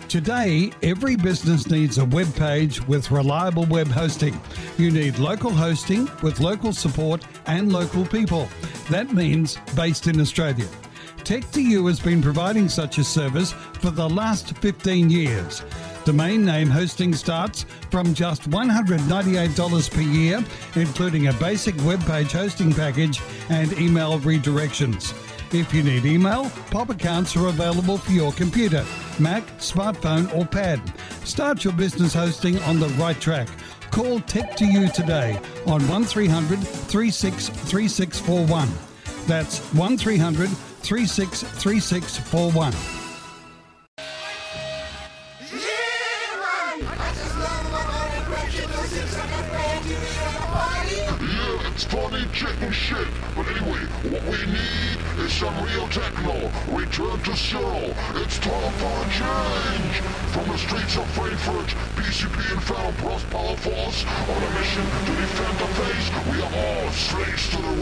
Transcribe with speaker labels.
Speaker 1: Today, every business needs a web page with reliable web hosting. You need local hosting with local support and local people. That means based in Australia. Tech2U has been providing such a service for the last 15 years. Domain name hosting starts from just $198 per year, including a basic web page hosting package and email redirections. If you need email, POP accounts are available for your computer, Mac, smartphone or pad. Start your business hosting on the right track. Call Tech2U today on 1300 363641. That's 1300 363641.
Speaker 2: Yeah, it's funny chicken shit, but anyway, what we need is some real techno. Return to zero. It's time for a change. From the streets of Frankfurt, PCP and Phantom Plus Power Force on a mission to defend the face. We are all slaves to the